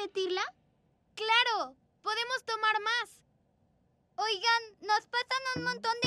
repetirla? ¡Claro! ¡Podemos tomar más! Oigan, nos pasan un montón